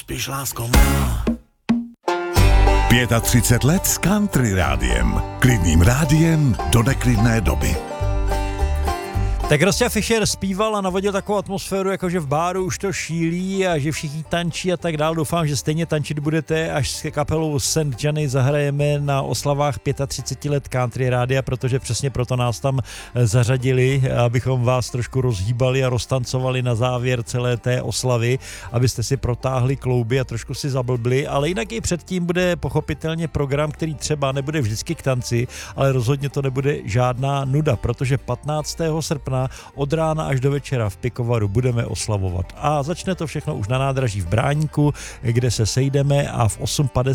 Pospíš, lásko má. 35 let s Country rádiem. Klidným rádiem do neklidné doby. Tak Rostia Fischer zpíval a navodil takovou atmosféru, jakože v báru už to šílí a že všichni tančí a tak dál. Doufám, že stejně tančit budete, až s kapelou St. Johnny zahrajeme na oslavách 35 let Country rádia, protože přesně proto nás tam zařadili, abychom vás trošku rozhýbali a roztancovali na závěr celé té oslavy, abyste si protáhli klouby a trošku si zablbli, ale jinak i předtím bude pochopitelně program, který třeba nebude vždycky k tanci, ale rozhodně to nebude žádná nuda, protože 15. srpna od rána až do večera v Pikovaru budeme oslavovat. A začne to všechno už na nádraží v Bráníku, kde se sejdeme a v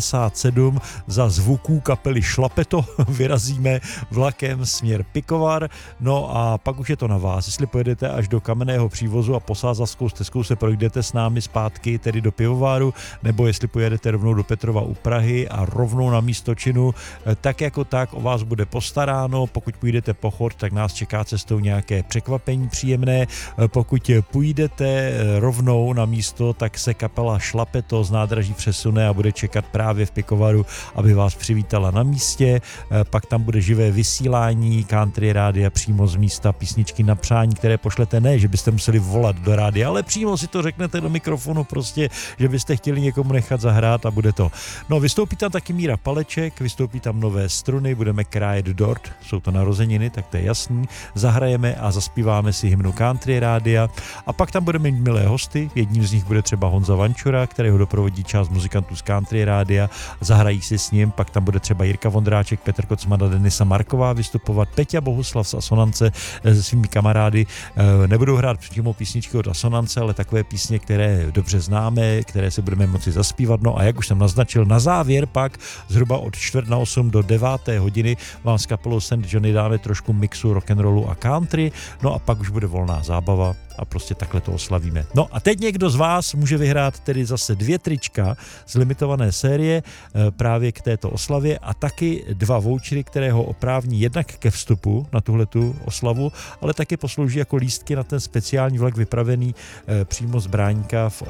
8:57 za zvuků kapely Šlapeto vyrazíme vlakem směr Pikovar. No a pak už je to na vás. Jestli pojedete až do Kamenného přívozu a Posázavskou stezkou se projdete s námi zpátky, tedy do Pivovaru, nebo jestli pojedete rovnou do Petrova u Prahy a rovnou na místo činu, tak jako tak o vás bude postaráno. Pokud půjdete pochod, tak nás čeká cestou nějaké překvapení příjemné. Pokud půjdete rovnou na místo, tak se kapela Šlapeto z nádraží přesune a bude čekat právě v Pikovaru, aby vás přivítala na místě. Pak tam bude živé vysílání Country rádia přímo z místa, písničky na přání, které pošlete, ne, že byste museli volat do rádia, ale přímo si to řeknete do mikrofonu prostě, že byste chtěli někomu nechat zahrát a bude to. No, vystoupí tam taky Míra Paleček, vystoupí tam Nové struny, budeme krájet dort, jsou to narozeniny, tak to je jasný. Zahrajeme a zaspíváme si hymnu Country rádia a pak tam budeme mít milé hosty. Jedním z nich bude třeba Honza Vančura, kterého doprovodí část muzikantů z Country rádia, zahrají si s ním, pak tam bude třeba Jirka Vondráček, Petr Kocman a Denisa Marková vystupovat, Peťa Bohuslav z Asonance se svými kamarády. Nebudou hrát přímo písničky od Asonance, ale takové písně, které dobře známe, které si budeme moci zaspívat. No a jak už jsem naznačil, na závěr pak zhruba od 7:45 do 9 hodiny vám s kapelou St. Johnny dáme trošku mixu rock'n'rollu a country. No a pak už bude volná zábava a prostě takhle to oslavíme. No a teď někdo z vás může vyhrát tedy zase 2 trička z limitované série právě k této oslavě a taky 2 vouchery, které ho oprávní jednak ke vstupu na tuhletu oslavu, ale taky poslouží jako lístky na ten speciální vlak vypravený přímo z Bráníka v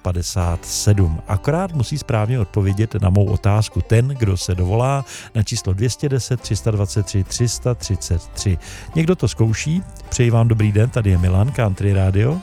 8:57. Akorát musí správně odpovědět na mou otázku ten, kdo se dovolá na číslo 210 323 333. Někdo to zkouší? Přeji vám dobrý den, tady je Milan, Country Radio.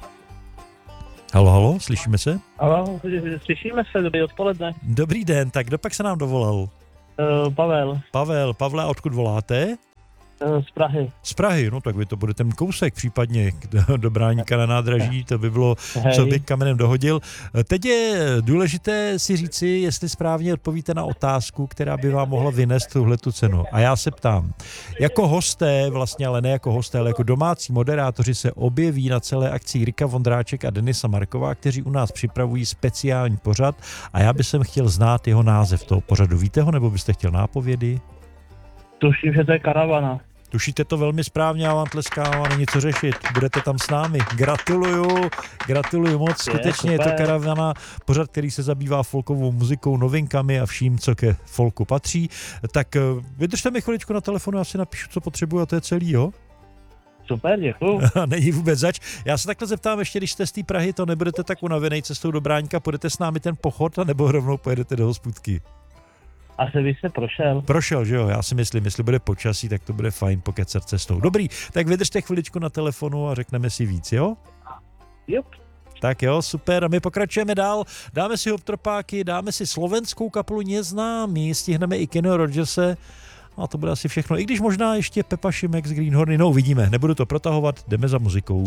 Halo, slyšíme se? Halo, slyšíme se, dobrý odpoledne. Dobrý den, tak kdo pak se nám dovolal? Pavel. Pavle, odkud voláte? Z Prahy. Z Prahy, no tak vy to budete mít kousek případně do Bráníka na nádraží, to by bylo, co bych kamenem dohodil. Teď je důležité si říci, jestli správně odpovíte na otázku, která by vám mohla vynést tuhletu cenu. A já se ptám, jako hosté, vlastně ale ne jako hosté, ale jako domácí moderátoři se objeví na celé akci Jirka Vondráček a Denisa Marková, kteří u nás připravují speciální pořad a já bych chtěl znát jeho název toho pořadu. Víte ho, nebo byste chtěl nápovědy? Tuším, že to je Karavana. Tušíte to velmi správně, já vám tleskám a není co řešit. Budete tam s námi. Gratuluju moc. Skutečně je to Karavana, pořad, který se zabývá folkovou muzikou, novinkami a vším, co ke folku patří. Tak vydržte mi chviličku na telefonu, já si napíšu, co potřebuji a to je celý, jo? Super, děkuju. Není vůbec zač. Já se takhle zeptám ještě, když jste z té Prahy, to nebudete tak unavenej cestou do Bráňka, půjdete s námi ten pochod, nebo rovnou pojedete do hospůdky? Asi bych se prošel. Prošel, že jo? Já si myslím, jestli bude počasí, tak to bude fajn pokecat cestou. Dobrý, tak vydržte chviličku na telefonu a řekneme si víc, jo? Jup. Tak jo, super. A my pokračujeme dál. Dáme si Hoptropáky, dáme si slovenskou kapelu Neznámí, stihneme i Kennyho Rogerse a to bude asi všechno. I když možná ještě Pepa Šimek z Greenhorny, no uvidíme. Nebudu to protahovat, jdeme za muzikou.